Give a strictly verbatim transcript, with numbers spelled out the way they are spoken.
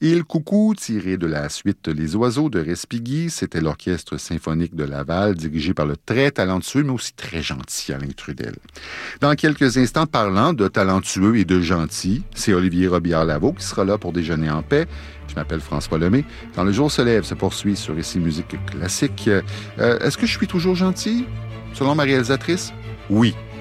Il Coucou, tiré de la suite Les Oiseaux de Respighi, c'était l'Orchestre symphonique de Laval, dirigé par le très talentueux, mais aussi très gentil Alain Trudel. Dans quelques instants, parlant de talentueux et de gentil, c'est Olivier Robillard-Lavaux qui sera là pour déjeuner en paix. Je m'appelle François Lemay. Quand le jour se lève se poursuit sur Ici Musique Classique. Euh, est-ce que je suis toujours gentil? Selon ma réalisatrice? Oui.